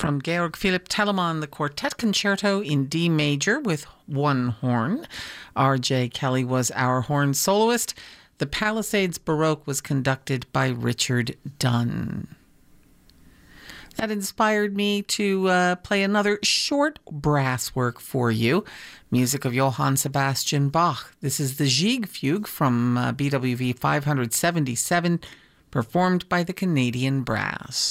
From Georg Philipp Telemann, the Quartet Concerto in D major with one horn. R.J. Kelly was our horn soloist. The Palisades Baroque was conducted by Richard Dunn. That inspired me to play another short brass work for you. Music of Johann Sebastian Bach. This is the Gigue Fugue from BWV 577, performed by the Canadian Brass.